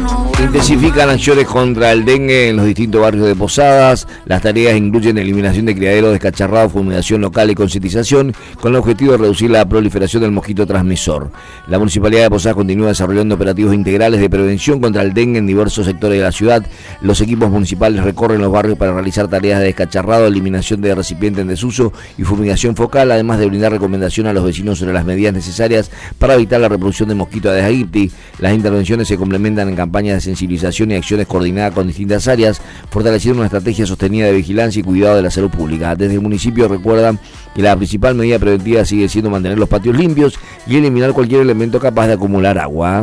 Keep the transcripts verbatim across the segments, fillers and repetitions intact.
Intensifican acciones contra el dengue en los distintos barrios de Posadas. Las tareas incluyen eliminación de criaderos descacharrados, fumigación local y concientización con el objetivo de reducir la proliferación del mosquito transmisor. La Municipalidad de Posadas continúa desarrollando operativos integrales de prevención contra el dengue en diversos sectores de la ciudad. Los equipos municipales recorren los barrios para realizar tareas de descacharrado, eliminación de recipientes en desuso y fumigación focal, además de brindar recomendaciones a los vecinos sobre las medidas necesarias para evitar la reproducción de mosquito Aedes aegypti. Las intervenciones se complementan en campañas de sensibilización y acciones coordinadas con distintas áreas, fortaleciendo una estrategia sostenida de vigilancia y cuidado de la salud pública. Desde el municipio recuerdan que la principal medida preventiva sigue siendo mantener los patios limpios y eliminar cualquier elemento capaz de acumular agua.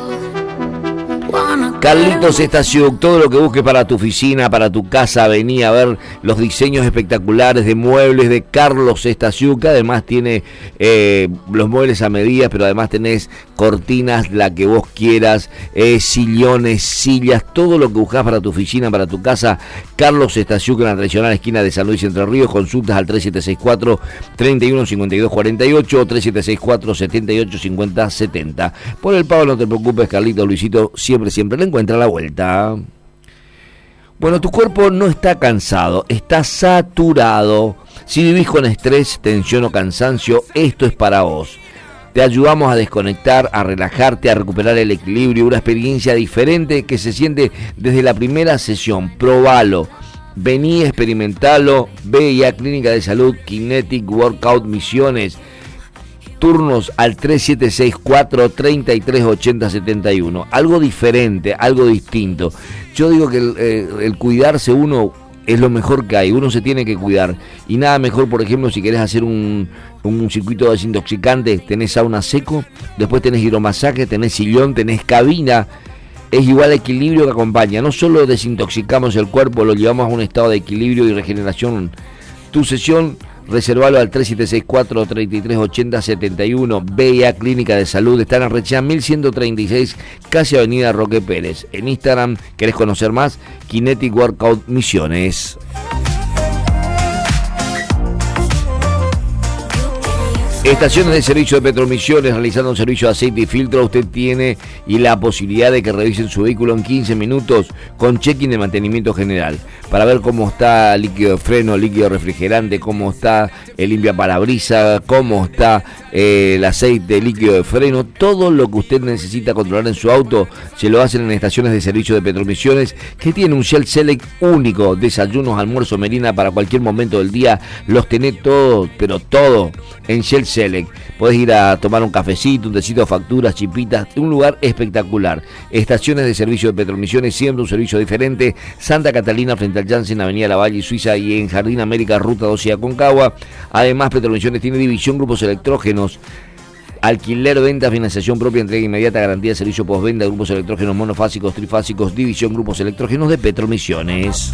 Carlitos Stasiuk, todo lo que busques para tu oficina, para tu casa, vení a ver los diseños espectaculares de muebles de Carlos Stasiuk, que además tiene eh, los muebles a medida, pero además tenés cortinas, la que vos quieras, eh, sillones, sillas, todo lo que buscas para tu oficina, para tu casa. Carlos Stasiuk en la tradicional esquina de San Luis Entre Ríos. Consultas al tres siete seis cuatro, tres uno cinco dos cuatro ocho o tres siete seis cuatro, siete ocho cinco cero siete cero. Por el pago no te preocupes, Carlitos, Luisito, siempre, siempre le encuentra la vuelta. Bueno, tu cuerpo no está cansado, está saturado. Si vivís con estrés, tensión o cansancio, esto es para vos. Te ayudamos a desconectar, a relajarte, a recuperar el equilibrio, una experiencia diferente que se siente desde la primera sesión. Probalo, vení, experimentalo, ve a Clínica de Salud Kinetic Workout Misiones. Turnos al tres siete seis cuatro, tres tres ocho cero siete uno. Algo diferente, algo distinto. Yo digo que el, eh, el cuidarse uno es lo mejor que hay. Uno se tiene que cuidar. Y nada mejor, por ejemplo, si querés hacer un, un circuito desintoxicante, tenés sauna seco, después tenés hidromasaje, tenés sillón, tenés cabina. Es igual equilibrio que acompaña. No solo desintoxicamos el cuerpo, lo llevamos a un estado de equilibrio y regeneración. Tu sesión, reservalo al tres siete seis cuatro, tres tres ocho cero siete uno. B I A Clínica de Salud. Está en Arrechea mil ciento treinta y seis, casi Avenida Roque Pérez. En Instagram, ¿querés conocer más? Kinetic Workout Misiones. Estaciones de servicio de Petromisiones, realizando un servicio de aceite y filtro. Usted tiene y la posibilidad de que revisen su vehículo en quince minutos con check-in de mantenimiento general, para ver cómo está líquido de freno, líquido refrigerante, cómo está el limpiaparabrisas, cómo está eh, el aceite líquido de freno. Todo lo que usted necesita controlar en su auto se lo hacen en estaciones de servicio de Petromisiones, que tiene un Shell Select único. Desayunos, almuerzo, merienda para cualquier momento del día. Los tenés todos, pero todo en Shell Select. Podés ir a tomar un cafecito, un tecito, facturas, chipitas, un lugar espectacular. Estaciones de servicio de Petromisiones, siempre un servicio diferente. Santa Catalina frente al Janssen, Avenida Lavalle, Suiza, y en Jardín América, Ruta doce, Aconcagua. Además, Petromisiones tiene división grupos electrógenos, alquiler, venta, financiación propia, entrega inmediata, garantía de servicio postventa, grupos electrógenos monofásicos, trifásicos, división grupos electrógenos de Petromisiones.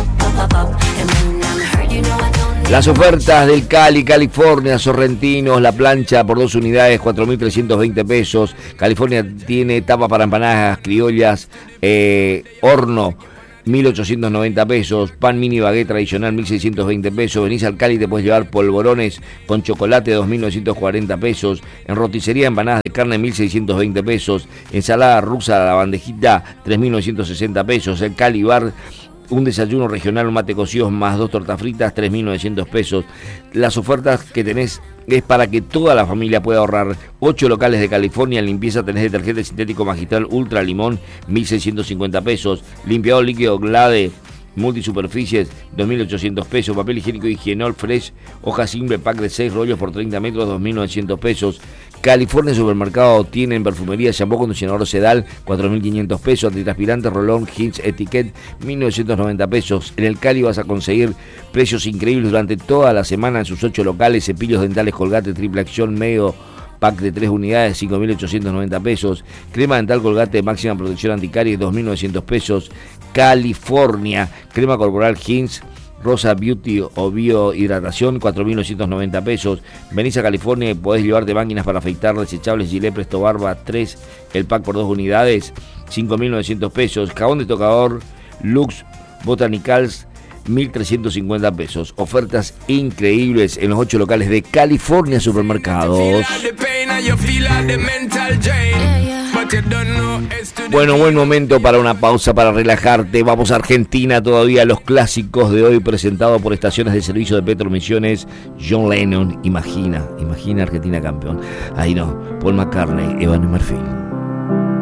Las ofertas del Cali, California, Sorrentinos, la plancha por dos unidades, cuatro mil trescientos veinte pesos. California tiene tapa para empanadas criollas, eh, horno, mil ochocientos noventa pesos. Pan mini baguette tradicional, mil seiscientos veinte pesos. Venís al Cali y te puedes llevar polvorones con chocolate, dos mil novecientos cuarenta pesos. En roticería, empanadas de carne, mil seiscientos veinte pesos. Ensalada rusa, la bandejita, tres mil novecientos sesenta pesos. El Cali Bar, un desayuno regional, un mate cocido más dos tortas fritas, tres mil novecientos pesos. Las ofertas que tenés es para que toda la familia pueda ahorrar. Ocho locales de California. En limpieza tenés detergente sintético magistral Ultra Limón, mil seiscientos cincuenta pesos. Limpiador líquido Glade multisuperficies, dos mil ochocientos pesos. Papel higiénico Higienol Fresh, hoja simple, pack de seis rollos por treinta metros, dos mil novecientos pesos. California Supermercado tiene en perfumería shampoo acondicionador Sedal, cuatro mil quinientos pesos. Antitranspirante Rolón Hits Etiquette, mil novecientos noventa pesos. En el Cali vas a conseguir precios increíbles durante toda la semana en sus ocho locales. Cepillos dentales Colgate Triple Acción medio pack de tres unidades, cinco mil ochocientos noventa pesos. Crema dental Colgate máxima protección anticaries, dos mil novecientos pesos. California, crema corporal Hins Rosa Beauty o Biohidratación, cuatro mil novecientos noventa pesos. Venís a California y podés llevarte máquinas para afeitar desechables Gillette Presto Barba tres, el pack por dos unidades, cinco mil novecientos pesos. Jabón de tocador Lux Botanicals, mil trescientos cincuenta pesos. Ofertas increíbles en los ocho locales de California Supermercados. Bueno, buen momento para una pausa, para relajarte. Vamos a Argentina todavía, los clásicos de hoy presentados por estaciones de servicio de Petromisiones. John Lennon, imagina, imagina Argentina campeón. Ahí no, Paul McCartney, Ébano y Marfil.